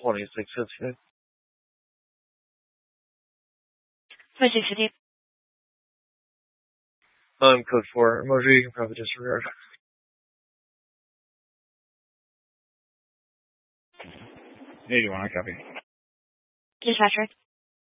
2615. 2615. Code 4. Emoji, you can probably disregard. 81, I copy. Dispatcher.